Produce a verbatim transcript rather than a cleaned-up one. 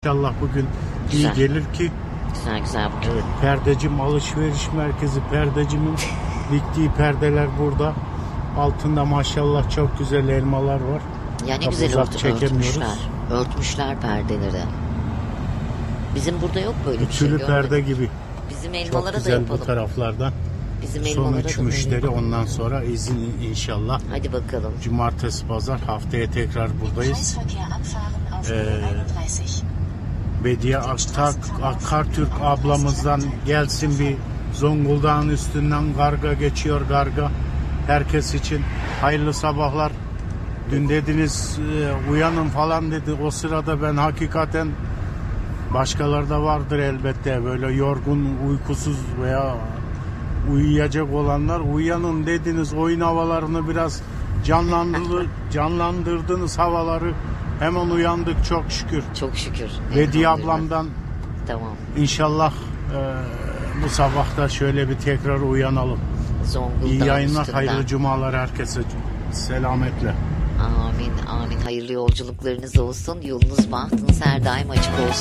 İnşallah bugün Güzel. iyi gelir ki Güzel güzel. Evet. Perdecim alışveriş merkezi, perdecimin diktiği perdeler burada. Altında maşallah çok güzel elmalar var. Yani Tabii güzel uzak ört, çekemiyoruz. örtmüşler. Örtmüşler perdeleri. Bizim burada yok böyle bir şey. Ütülü görmedim. perde gibi. Bizim Çok elmalara da güzel yapalım. bu taraflardan. Bizim Son elmalara üç da müşteri, yapalım. ondan sonra izin inşallah. Hadi bakalım. Cumartesi, pazar, haftaya tekrar buradayız. Ee, Bediye Aktak, Akartürk ablamızdan gelsin bir Zonguldak'ın üstünden karga geçiyor, karga. Herkes için hayırlı sabahlar. Dün dediniz e, uyanın falan dedi. O sırada ben hakikaten, başkaları da vardır elbette, böyle yorgun, uykusuz veya uyuyacak olanlar, uyanın dediniz. Oyun havalarını biraz canlandırdı, canlandırdınız havaları. Hemen uyandık çok şükür. Çok şükür. Bediye Elhamdülillah. ablamdan Tamam. inşallah e, bu sabah da şöyle bir tekrar uyanalım. Zonguldak'ın İyi yayınlar, üstünden. hayırlı cumalar herkese. Selametle. Amin amin. Hayırlı yolculuklarınız olsun. Yolunuz bahtınız her daim açık olsun.